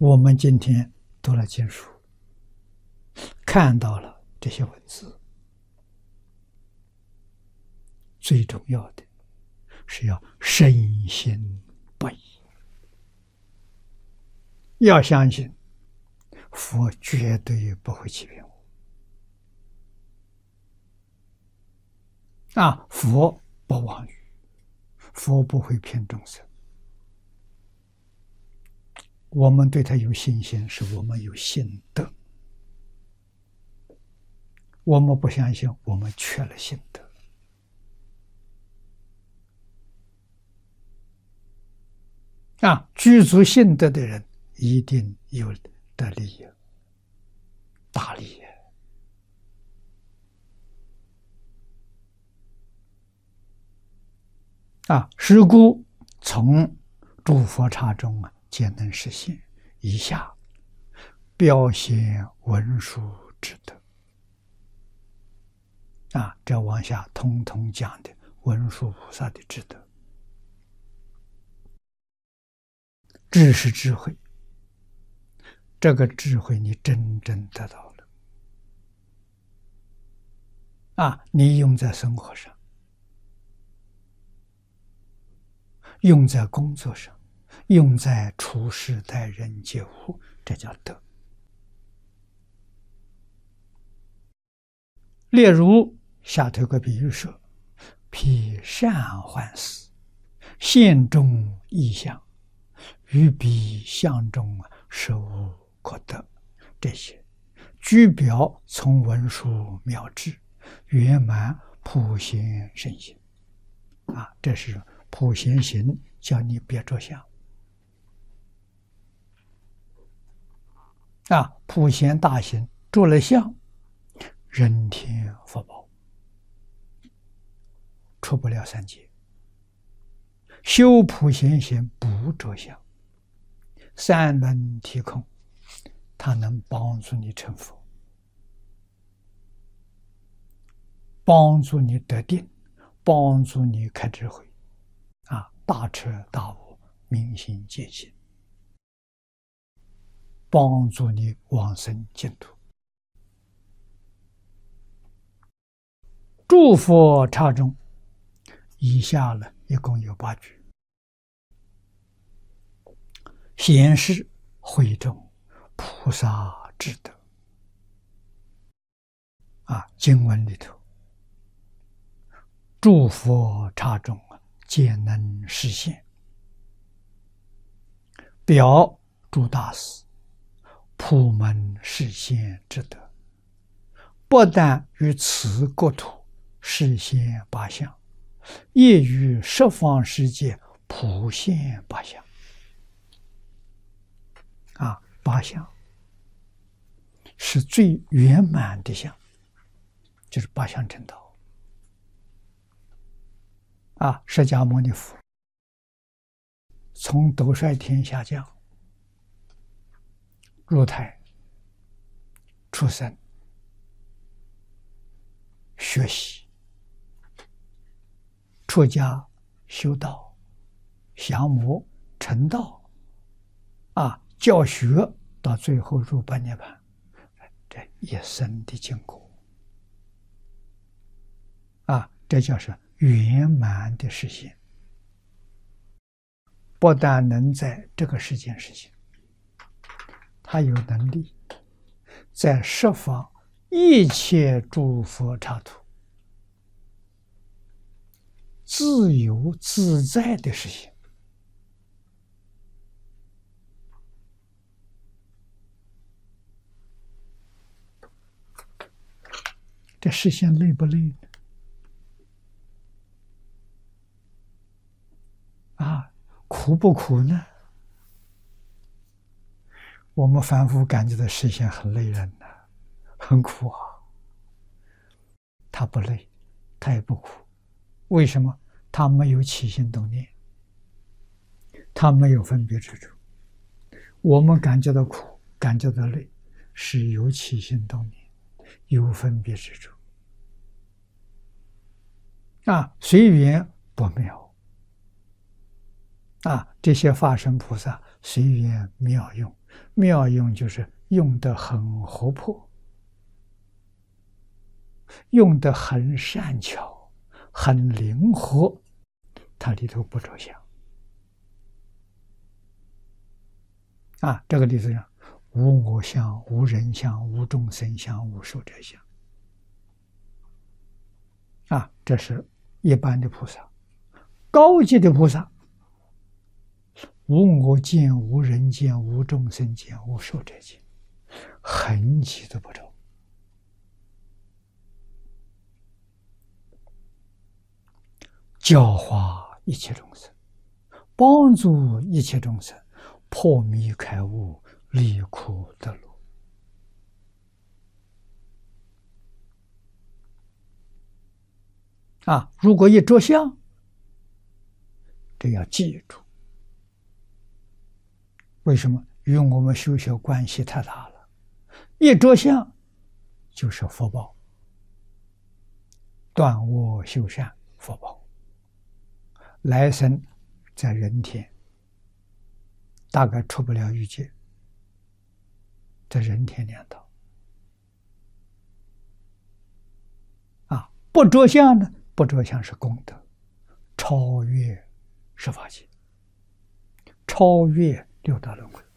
我们今天读了经书，看到了这些文字，最重要的是要深信不疑，要相信佛绝对不会欺骗我。佛不妄语，佛不会骗众生。我们对他有信心，是我们有信德。我们不相信，我们缺了信德。具足信德的人一定有得利益，大利益。是故从诸佛刹中皆能实现以下标显文殊之德。这往下通通讲的文殊菩萨的智德。智是智慧，这个智慧你真正得到了。你用在生活上，用在工作上，用在处事待人接物，这叫德。例如下头个比喻说，披善幻思，现中异象，于彼相中实无可得。这些具表从文殊妙智，圆满普贤圣行。这是普贤行，叫你别着相。普贤大行着了相，人天福报，出不了三界。修普贤行不着相，三轮体空，它能帮助你成佛，帮助你得定，帮助你开智慧。大彻大悟，明心见性，帮助你往生净土。诸佛刹中，以下呢一共有8句，显示会众菩萨智德。经文里头，诸佛刹中皆能实现，表诸大士普门示现之德，不但于此国土示现8相，也于十方世界普现8相。8相是最圆满的相，就是8相成道。释迦牟尼佛从斗率天下降，入胎出生，学习，出家修道，降魔成道，教学，到最后入般涅槃，这一生的经过。这叫是圆满的实现。不但能在这个世间实现，他有能力在十方一切诸佛刹土自由自在的实现。这实现累不累呢？苦不苦呢？我们凡夫感觉到实现很累人呐，很苦啊。他不累，他也不苦。为什么？他没有起心动念，他没有分别执着。我们感觉到苦，感觉到累，是有起心动念，有分别执着。随缘不妙。这些法身菩萨随缘妙用， 妙用就是用得很活泼，用得很善巧，很灵活，它里头不着相。这个例子上，无我相、无人相、无众生相、无寿者相。这是一般的菩萨。高级的菩萨，无我见、无人见、无众生见、无寿者见，痕迹都不着。教化一切众生，帮助一切众生破迷开悟，离苦得乐。如果一着相，这要记住。为什么？与我们修学关系太大了。一着相就是福报，断恶修善，福报。来生在人天，大概出不了欲界，在人天两道。不着相呢？不着相是功德，超越十法界，超越六道轮回。